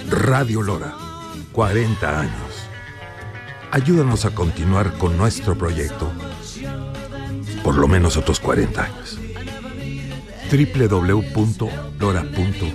Radio Lora, 40 años. Ayúdanos a continuar con nuestro proyecto por lo menos otros 40 años. www.lora.org